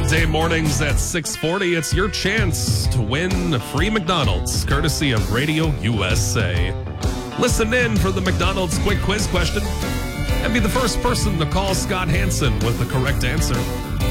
Weekday mornings at 6:40, it's your chance to win a free McDonald's, courtesy of Radio USA. Listen in for the McDonald's quick quiz question and be the first person to call Scott Hansen with the correct answer.